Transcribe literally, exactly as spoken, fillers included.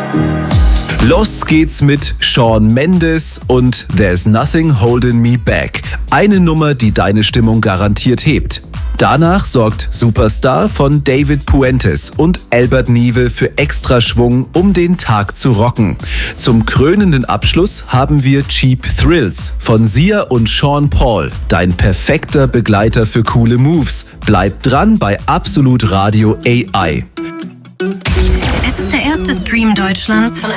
Los geht's mit Shawn Mendes und There's Nothing Holding Me Back. Eine Nummer, die deine Stimmung garantiert hebt. Danach sorgt Superstar von David Puentes und Albert Nieve für extra Schwung, um den Tag zu rocken. Zum krönenden Abschluss haben wir Cheap Thrills von Sia und Sean Paul. Dein perfekter Begleiter für coole Moves. Bleib dran bei Absolut Radio A I. Es ist der erste Stream Deutschlands von